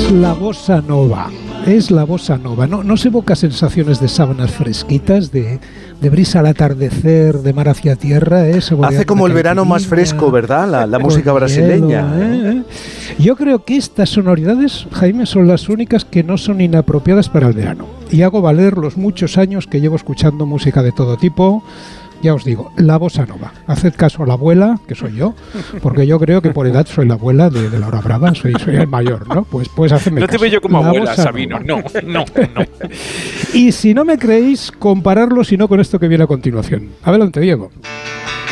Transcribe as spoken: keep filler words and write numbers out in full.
Es la bossa nova, es la bossa nova. No, no se evoca sensaciones de sábanas fresquitas, de, de brisa al atardecer, de mar hacia tierra. ¿eh? Hace como el verano más fresco, ¿verdad? La, la música brasileña. Hielo, ¿eh? Yo creo que estas sonoridades, Jaime, son las únicas que no son inapropiadas para el verano. Y hago valer los muchos años que llevo escuchando música de todo tipo. Ya os digo, la bossa nova. Haced caso a la abuela, que soy yo, porque yo creo que por edad soy la abuela de, de la hora brava, soy, soy el mayor, ¿no? Pues, pues hacedme No caso. te veo yo como La abuela, bossa Sabino. nova. No, no, no. Y si no me creéis, compararlo, si no, con esto que viene a continuación. Adelante, Diego.